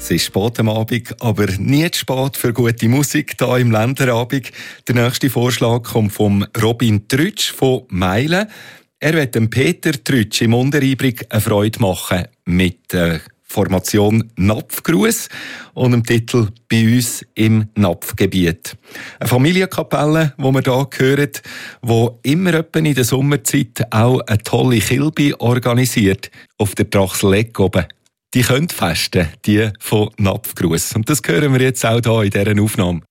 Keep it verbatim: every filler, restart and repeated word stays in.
Es ist spät am Abend, aber nie zu spät für gute Musik hier im Ländlerabend. Der nächste Vorschlag kommt von Robin Trütsch von Meilen. Er will dem Peter Trütsch im Untereibrig eine Freude machen mit der Formation Napfgruß und dem Titel «Bei uns im Napfgebiet». Eine Familienkapelle, die wir hier hören, die immer etwa in der Sommerzeit auch eine tolle Kilbe organisiert auf der Trachseleck oben. Die können festen, die von Napfgruß. Und das hören wir jetzt auch hier in dieser Aufnahme.